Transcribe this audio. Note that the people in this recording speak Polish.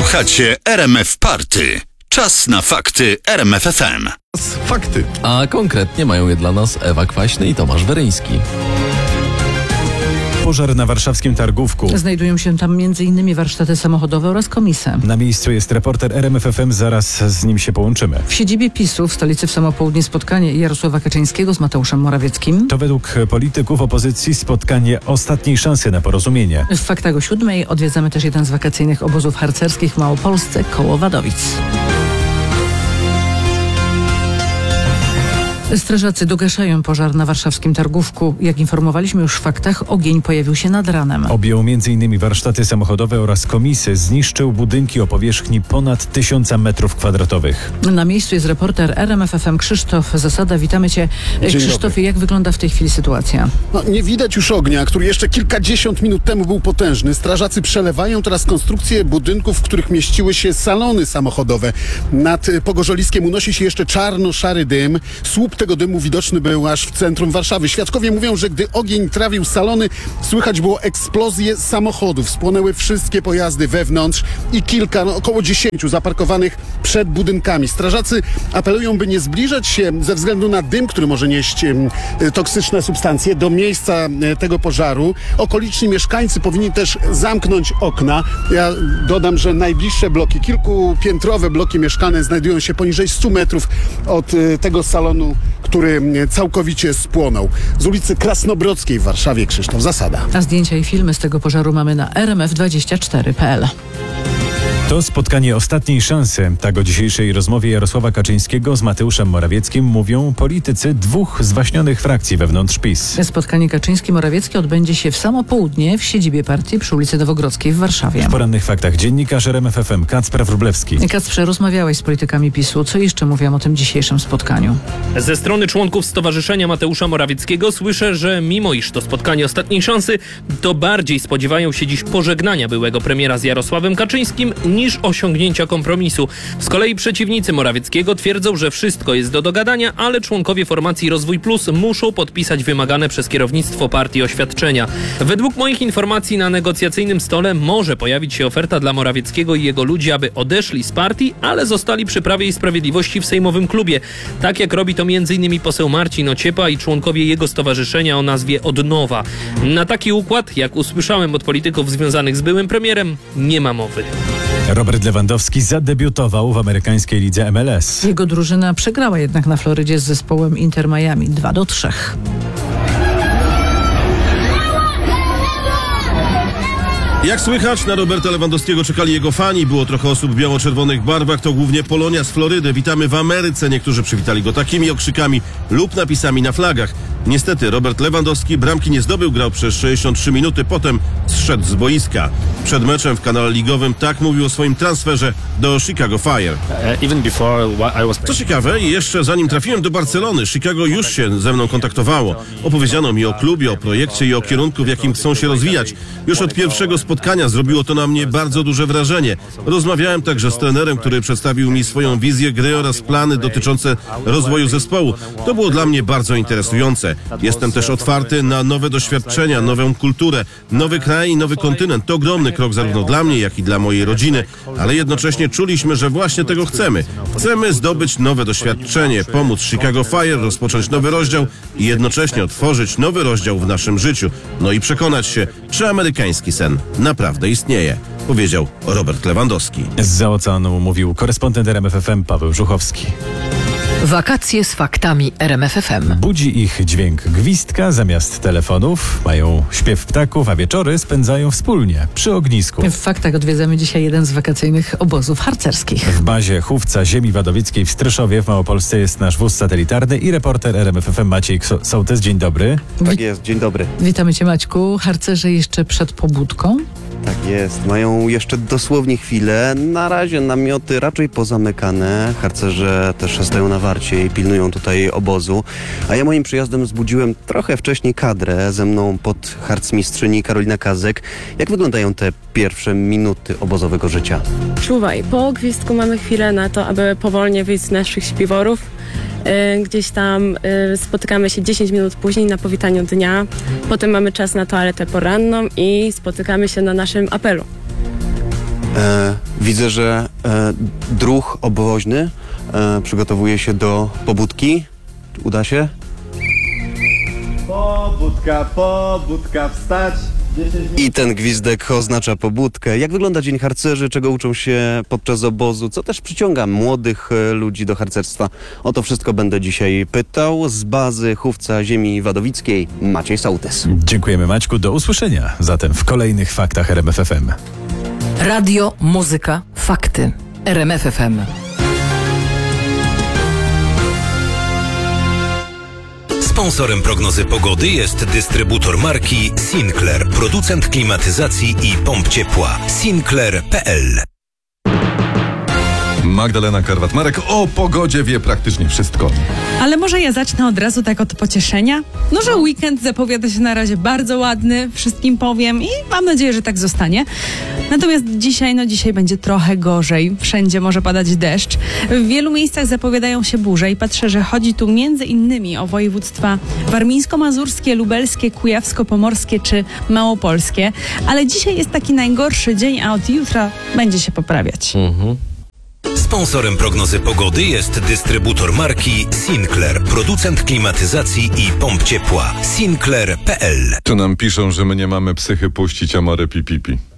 Słuchacie RMF Party. Czas na fakty RMF FM. Fakty. A konkretnie mają je dla nas Ewa Kwaśny i Tomasz Weryński. Pożar na warszawskim Targówku. Znajdują się tam m.in. warsztaty samochodowe oraz komisy. Na miejscu jest reporter RMF FM, zaraz z nim się połączymy. W siedzibie PiS-u w stolicy w samo południe spotkanie Jarosława Kaczyńskiego z Mateuszem Morawieckim. To według polityków opozycji spotkanie ostatniej szansy na porozumienie. W faktach o 7:00 odwiedzamy też jeden z wakacyjnych obozów harcerskich w Małopolsce koło Wadowic. Strażacy dogaszają pożar na warszawskim Targówku. Jak informowaliśmy już w faktach, ogień pojawił się nad ranem. Objął m.in. warsztaty samochodowe oraz komisy. Zniszczył budynki o powierzchni ponad 1000 m2. Na miejscu jest reporter RMF FM Krzysztof Zasada. Witamy Cię. Krzysztofie, jak wygląda w tej chwili sytuacja? Nie widać już ognia, który jeszcze kilkadziesiąt minut temu był potężny. Strażacy przelewają teraz konstrukcje budynków, w których mieściły się salony samochodowe. Nad Pogorzoliskiem unosi się jeszcze czarno-szary dym. Słup tego dymu widoczny był aż w centrum Warszawy. Świadkowie mówią, że gdy ogień trawił salony, słychać było eksplozję samochodów. Spłonęły wszystkie pojazdy wewnątrz i około 10 zaparkowanych przed budynkami. Strażacy apelują, by nie zbliżać się ze względu na dym, który może nieść toksyczne substancje, do miejsca tego pożaru. Okoliczni mieszkańcy powinni też zamknąć okna. Ja dodam, że najbliższe bloki, kilkupiętrowe bloki mieszkalne znajdują się poniżej 100 metrów od tego salonu, który całkowicie spłonął. Z ulicy Krasnobrodzkiej w Warszawie Krzysztof Zasada. A zdjęcia i filmy z tego pożaru mamy na rmf24.pl. To spotkanie ostatniej szansy. Tak o dzisiejszej rozmowie Jarosława Kaczyńskiego z Mateuszem Morawieckim mówią politycy dwóch zwaśnionych frakcji wewnątrz PiS. Spotkanie Kaczyński-Morawiecki odbędzie się w samo południe w siedzibie partii przy ulicy Nowogrodzkiej w Warszawie. W porannych faktach dziennikarz RMF FM Kacper Wróblewski. Kacprze, rozmawiałeś z politykami PiS-u. Co jeszcze mówią o tym dzisiejszym spotkaniu? Ze strony członków Stowarzyszenia Mateusza Morawieckiego słyszę, że mimo iż to spotkanie ostatniej szansy, to bardziej spodziewają się dziś pożegnania byłego premiera z Jarosławem Kaczyńskim niż osiągnięcia kompromisu. Z kolei przeciwnicy Morawieckiego twierdzą, że wszystko jest do dogadania, ale członkowie formacji Rozwój Plus muszą podpisać wymagane przez kierownictwo partii oświadczenia. Według moich informacji na negocjacyjnym stole może pojawić się oferta dla Morawieckiego i jego ludzi, aby odeszli z partii, ale zostali przy Prawie i Sprawiedliwości w sejmowym klubie. Tak jak robi to m.in. poseł Marcin Ociepa i członkowie jego stowarzyszenia o nazwie Odnowa. Na taki układ, jak usłyszałem od polityków związanych z byłym premierem, nie ma mowy. Robert Lewandowski zadebiutował w amerykańskiej lidze MLS. Jego drużyna przegrała jednak na Florydzie z zespołem Inter Miami 2-3. Jak słychać, na Roberta Lewandowskiego czekali jego fani. Było trochę osób w biało-czerwonych barwach, to głównie Polonia z Florydy. Witamy w Ameryce. Niektórzy przywitali go takimi okrzykami lub napisami na flagach. Niestety Robert Lewandowski bramki nie zdobył, grał przez 63 minuty, potem zszedł z boiska. Przed meczem w kanale ligowym tak mówił o swoim transferze do Chicago Fire. Co ciekawe, jeszcze zanim trafiłem do Barcelony, Chicago już się ze mną kontaktowało. Opowiedziano mi o klubie, o projekcie i o kierunku, w jakim chcą się rozwijać. Już od pierwszego spotkania zrobiło to na mnie bardzo duże wrażenie. Rozmawiałem także z trenerem, który przedstawił mi swoją wizję gry oraz plany dotyczące rozwoju zespołu. To było dla mnie bardzo interesujące. Jestem też otwarty na nowe doświadczenia, nową kulturę, nowy kraj i nowy kontynent. To ogromny krok zarówno dla mnie, jak i dla mojej rodziny, ale jednocześnie czuliśmy, że właśnie tego chcemy. Chcemy zdobyć nowe doświadczenie, pomóc Chicago Fire rozpocząć nowy rozdział i jednocześnie otworzyć nowy rozdział w naszym życiu. No i przekonać się, czy amerykański sen naprawdę istnieje, powiedział Robert Lewandowski. Zza oceanu mówił korespondent RMF FM Paweł Żuchowski. Wakacje z faktami RMF FM. Budzi ich dźwięk gwizdka zamiast telefonów, mają śpiew ptaków, a wieczory spędzają wspólnie przy ognisku. W faktach odwiedzamy dzisiaj jeden z wakacyjnych obozów harcerskich. W bazie Chówca Ziemi Wadowickiej w Stryszowie w Małopolsce jest nasz wóz satelitarny i reporter RMF FM Maciej Sołtys. Dzień dobry. Tak jest, dzień dobry. Witamy Cię, Maćku. Harcerze jeszcze przed pobudką? Tak jest, mają jeszcze dosłownie chwilę. Na razie namioty raczej pozamykane. Harcerze też stoją na warcie i pilnują tutaj obozu. A ja moim przyjazdem zbudziłem trochę wcześniej kadrę. Ze mną podharcmistrzyni Karolina Kazek. Jak wyglądają te pierwsze minuty obozowego życia? Czuwaj, po gwizdku mamy chwilę na to, aby powolnie wyjść z naszych śpiworów. Gdzieś tam spotykamy się 10 minut później na powitaniu dnia. Potem mamy czas na toaletę poranną i spotykamy się na naszym apelu. Widzę, że druh obwoźny przygotowuje się do pobudki. Uda się? Pobudka, wstać. I ten gwizdek oznacza pobudkę. Jak wygląda dzień harcerzy? Czego uczą się podczas obozu? Co też przyciąga młodych ludzi do harcerstwa? O to wszystko będę dzisiaj pytał. Z bazy Chówca Ziemi Wadowickiej Maciej Sołtys. Dziękujemy, Maćku. Do usłyszenia zatem w kolejnych faktach RMF FM. Radio, muzyka, fakty. RMF FM. Sponsorem prognozy pogody jest dystrybutor marki Sinclair, producent klimatyzacji i pomp ciepła. Sinclair.pl. Magdalena Karwat-Marek o pogodzie wie praktycznie wszystko. Ale może ja zacznę od razu tak od pocieszenia? No, że weekend zapowiada się na razie bardzo ładny, wszystkim powiem i mam nadzieję, że tak zostanie. Natomiast dzisiaj będzie trochę gorzej. Wszędzie może padać deszcz. W wielu miejscach zapowiadają się burze i patrzę, że chodzi tu między innymi o województwa warmińsko-mazurskie, lubelskie, kujawsko-pomorskie czy małopolskie. Ale dzisiaj jest taki najgorszy dzień, a od jutra będzie się poprawiać. Sponsorem prognozy pogody jest dystrybutor marki Sinclair, producent klimatyzacji i pomp ciepła. Sinclair.pl. Tu nam piszą, że my nie mamy psychy puścić Amore Pipipi.